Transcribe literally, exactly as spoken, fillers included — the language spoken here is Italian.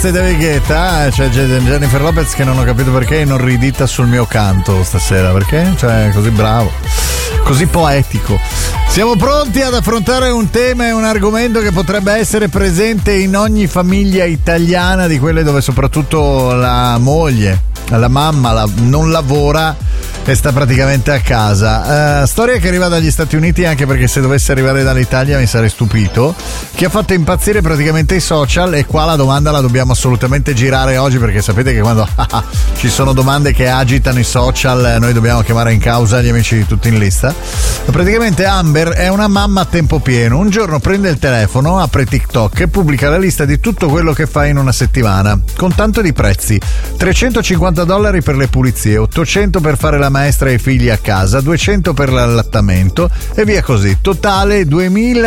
Lopez e David Guetta, c'è Jennifer Lopez che non ho capito perché è inorridita sul mio canto stasera, perché? Cioè, così bravo, così poetico. Siamo pronti ad affrontare un tema e un argomento che potrebbe essere presente in ogni famiglia italiana, di quelle dove soprattutto la moglie, la mamma la, non lavora e sta praticamente a casa. Uh, storia che arriva dagli Stati Uniti, anche perché se dovesse arrivare dall'Italia mi sarei stupito, che ha fatto impazzire praticamente i social, e qua la domanda la dobbiamo assolutamente girare oggi, perché sapete che quando ci sono domande che agitano i social noi dobbiamo chiamare in causa gli amici di Tutti in Lista. Praticamente Amber è una mamma a tempo pieno. Un giorno prende il telefono, apre TikTok e pubblica la lista di tutto quello che fa in una settimana, con tanto di prezzi: trecentocinquanta dollari per le pulizie, ottocento per fare la maestra e i figli a casa, duecento per l'allattamento e via così. Totale duemila